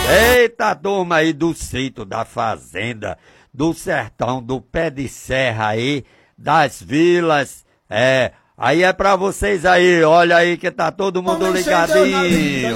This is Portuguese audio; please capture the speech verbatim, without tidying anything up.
Eita, turma aí do sítio, da fazenda, do sertão, do pé de serra aí, das vilas, é, aí é pra vocês aí, olha aí que tá todo mundo ligadinho.